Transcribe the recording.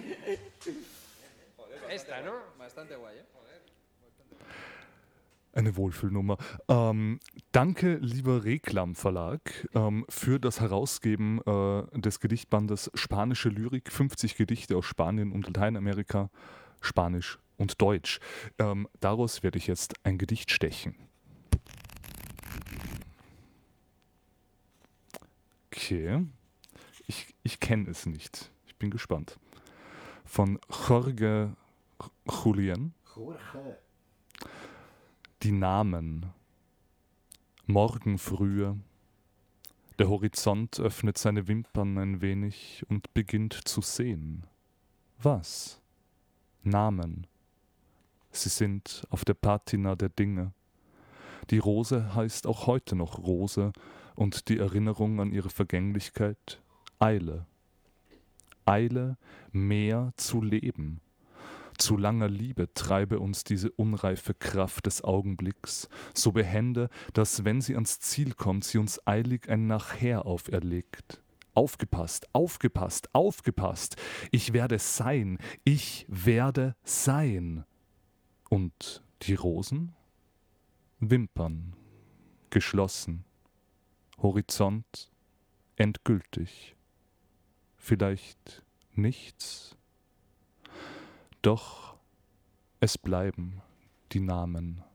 Esta, ¿no? Bastante guay, ¿eh? Eine Wohlfühlnummer. Danke, lieber Reklam Verlag, für das Herausgeben des Gedichtbandes Spanische Lyrik, 50 Gedichte aus Spanien und Lateinamerika, Spanisch und Deutsch. Daraus werde ich jetzt ein Gedicht stechen. Okay, ich kenne es nicht. Ich bin gespannt. Von Jorge Julián. Jorge. Die Namen. Morgenfrühe. Der Horizont öffnet seine Wimpern ein wenig und beginnt zu sehen. Was? Namen. Sie sind auf der Patina der Dinge. Die Rose heißt auch heute noch Rose und die Erinnerung an ihre Vergänglichkeit Eile. Eile, mehr zu leben. Zu langer Liebe treibe uns diese unreife Kraft des Augenblicks, so behende, dass, wenn sie ans Ziel kommt, sie uns eilig ein Nachher auferlegt. Aufgepasst, aufgepasst, aufgepasst! Ich werde sein, ich werde sein! Und die Rosen? Wimpern, geschlossen, Horizont, endgültig. Vielleicht nichts? Doch es bleiben die Namen.